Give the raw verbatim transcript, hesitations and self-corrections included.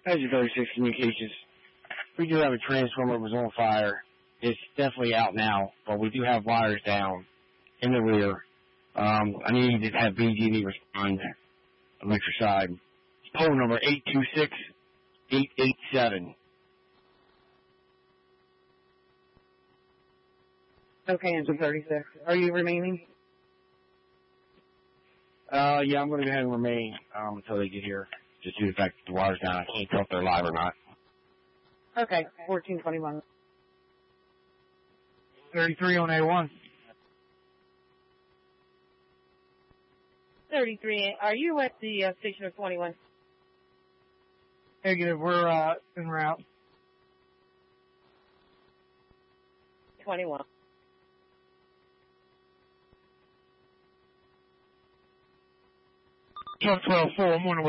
Magic thirty-six Communications. We do have a transformer that was on fire. It's definitely out now, but we do have wires down in the rear. Um, I need to have B G B respond on the side. Pole number eight two six eight eight seven. Okay, engine thirty-six. Are you remaining? Uh, yeah, I'm going to go ahead and remain um, until they get here, just due to the fact that the wire's down. I can't tell if they're live or not. Okay, fourteen twenty-one. thirty-three on A one. thirty-three, are you at the uh, station of twenty-one? Negative, we're uh, en route. twenty-one. twelve twelve four, I'm on the way.